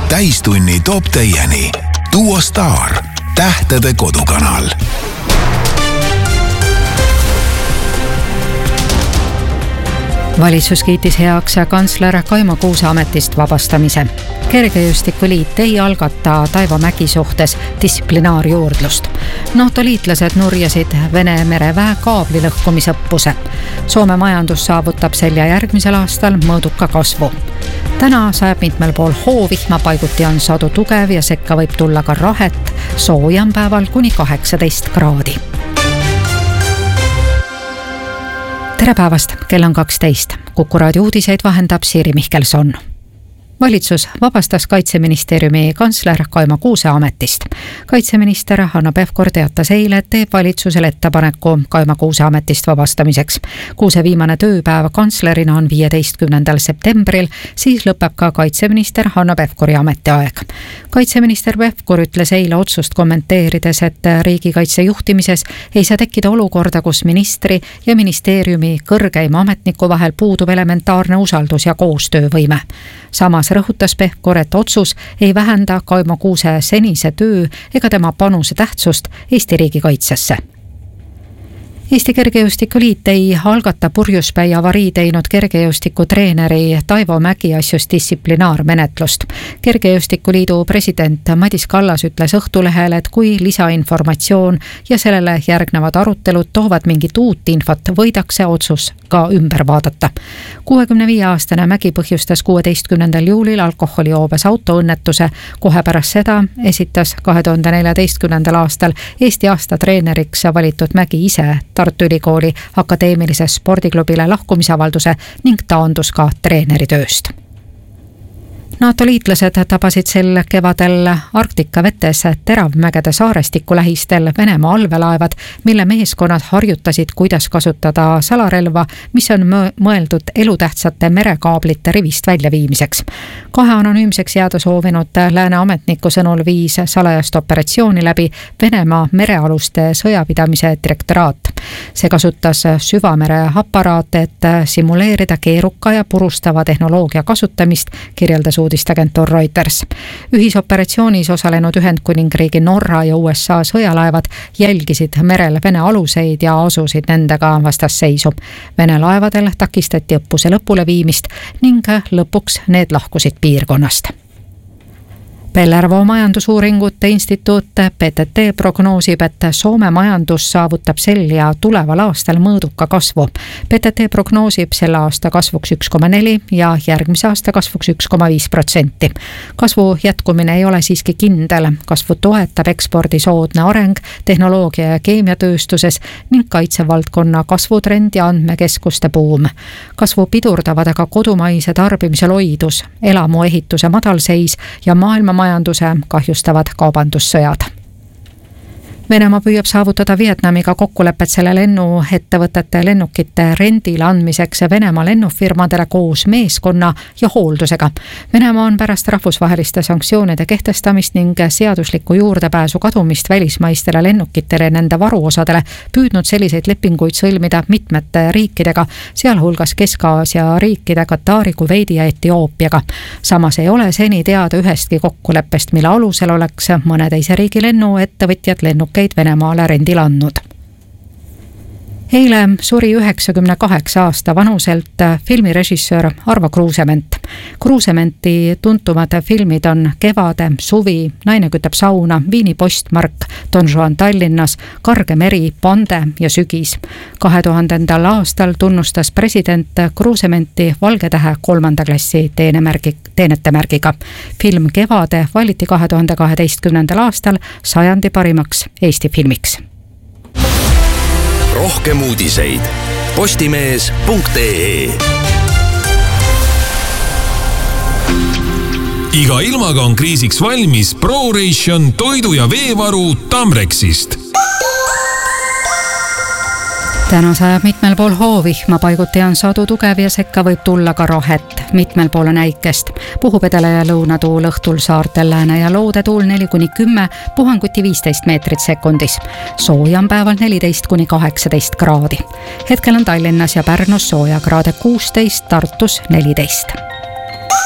Täistunni toob teieni Duo Star, tähtede kodukanal. Valitsus kiitis heaks kantsler Kaimo Kuuse ametist vabastamise. Kergejõustikuliit ei algata Taivo Mägi suhtes distsiplinaarjuurdlust. NATO liitlased nurjasid Vene mereväe kaabli lõhkumisõppuse. Soome majandus saavutab sel ja järgmisel aastal mõõduka kasvu. Täna sajab mitmel pool hoovihma, paiguti on sadu tugev ja sekka võib tulla ka rahet. Sooja on päeval kuni 18 kraadi. Tere päevast, kell on 12. Kuku raadio uudiseid vahendab Siiri Mihkelson. Valitsus vabastas Kaitseministeeriumi kantsler Kaimo Kuuse ametist. Kaitseminister Hanno Pevkur teatas eile, et teeb valitsusele ettepaneku Kaimo Kuuse ametist vabastamiseks. Kuuse viimane tööpäev kantslerina on 15. septembril, siis lõpeb ka kaitseminister Hanno Pevkuri ametiaeg. Kaitseminister Pevkur ütles eile otsust kommenteerides, et riigikaitse juhtimises ei saa tekkida olukorda, kus ministri ja ministeeriumi kõrgeima ametniku vahel puudub elementaarne usaldus ja koostöövõime. Samas rõhutas Pevkur, et otsus ei vähenda Kaimo Kuuse senise töö ega tema panuse tähtsust Eesti riigikaitsesse. Eesti Kergejõustikuliit ei algata purjuspäi avarii teinud kergejõustikutreeneri Taivo Mägi asjus distsiplinaarmenetlust. Kergejõustikuliidu president Madis Kallas ütles Õhtulehele, et kui lisainformatsioon ja sellele järgnevad arutelud toovad mingit uut infot, võidakse otsus ka ümber vaadata. 65-aastane Mägi põhjustas 16. juulil alkoholijoobes autoõnnetuse. Kohe pärast seda esitas 2014. aastal Eesti aasta treeneriks valitud Mägi ise Tartu Ülikooli akadeemilise spordiklubile lahkumisavalduse ning taandus ka treeneritööst. NATO liitlased tabasid sel kevadel Arktika vetes Teravmägede saarestiku lähistel Venemaa allveelaevad, mille meeskonnad harjutasid, kuidas kasutada salarelva, mis on mõeldud elutähtsate merekaablite rivist väljaviimiseks. 2 anonüümseks jääda soovinud lääne ametniku sõnul viis salajast operatsiooni läbi Venemaa merealuste sõjapidamise direktoraat. See kasutas süvamere aparaate, et simuleerida keeruka ja purustava tehnoloogia kasutamist, kirjeldas uudisteagentuur Reuters. Ühisoperatsioonis osalenud Ühendkuningriigi, Norra ja USA sõjalaevad jälgisid merel Vene aluseid ja asusid nendega vastasseisu. Vene laevadel takistati õppuse lõpule viimist ning lõpuks need lahkusid piirkonnast. Pellervo majandusuuringute instituut PTT prognoosib, et Soome majandus saavutab sel ja tuleval aastal mõõduka kasvu. PTT prognoosib selle aasta kasvuks 1,4 ja järgmise aasta kasvuks 1,5%. Kasvu jätkumine ei ole siiski kindel. Kasvu toetab ekspordi soodne areng tehnoloogia ja keemiatööstuses ning kaitsevaldkonna kasvutrend ja andmekeskuste buum. Kasvu pidurdavad aga kodumaise tarbimise loidus, elamuehituse madalseis ja maailma majanduse kahjustavad kaubandussõjad. Venemaa püüab saavutada Vietnamiga kokkulepet selle lennuettevõtete lennukite rendile andmiseks Venemaa lennufirmadele koos meeskonna ja hooldusega. Venemaa on pärast rahvusvaheliste sanktsioonide kehtestamist ning seaduslikku juurdepääsu kadumist välismaistele lennukitele nende varuosadele püüdnud selliseid lepinguid sõlmida mitmete riikidega, sealhulgas Kesk-Aasia riikide Katari, Kuveidi ja Etioopiaga. Samas ei ole seni teada ühestki kokkuleppest, mille alusel oleks mõne teise riigi lennuettevõtjad lennukeid Venemaale rendil andnud. Eile suri 98 aasta vanuselt filmirežissöör Arvo Kruusement. Kruusementi tuntumad filmid on Kevade, Suvi, Naine kütab sauna, Viini postmark, Don Juan Tallinnas, Karge meri, Pande ja Sügis. 2000. aastal tunnustas president Kruusementi Valge Tähe 3. klassi teenetemärgiga. Film Kevade valiti 2012. aastal sajandi parimaks Eesti filmiks. Rohkem uudiseid postimees.ee. Iga ilmaga on kriisiks valmis ProRation toidu- ja veevaru Tamrexist. Täna sajab mitmel pool hoovihma, paiguti on sadu tugev ja sekka võib tulla ka rahet. Mitmel pool on äikest. Puhub edele ja lõunatuul, õhtul saartel lääne ja loodetuul 4-10, puhanguti 15 meetrit sekundis. Sooja on päeval 14-18 kraadi. Hetkel on Tallinnas ja Pärnus sooja kraade 16, Tartus 14.